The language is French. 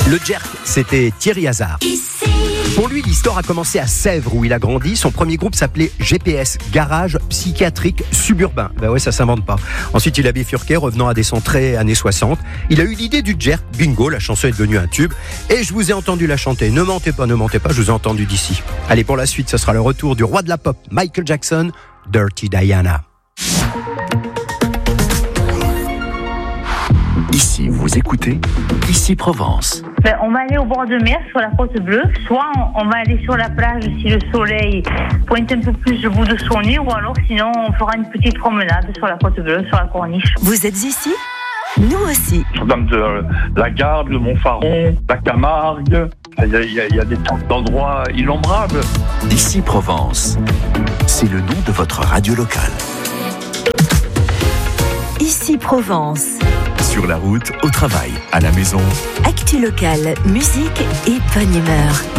Le jerk, c'était Thierry Hazard. Pour lui, l'histoire a commencé à Sèvres où il a grandi. Son premier groupe s'appelait GPS, Garage Psychiatrique Suburbain. Ben ouais, ça s'invente pas. Ensuite, il a bifurqué, revenant à des sons très années 60. Il a eu l'idée du jerk. Bingo, la chanson est devenue un tube. Et je vous ai entendu la chanter. Ne mentez pas, je vous ai entendu d'ici. Allez, pour la suite, ce sera le retour du roi de la pop, Michael Jackson, Dirty Diana. Ici, vous écoutez Ici Provence. On va aller au bord de mer, sur la côte bleue. Soit on va aller sur la plage si le soleil pointe un peu plus le bout de son nez, ou alors sinon on fera une petite promenade sur la côte bleue, sur la corniche. Vous êtes ici ? Nous aussi. Dans de la Garde, le Montfaron, la Camargue. Il y a des tas d'endroits innombrables. Ici Provence. C'est le nom de votre radio locale. Ici Provence. Sur la route, au travail, à la maison. Actu locale, musique et bonne humeur.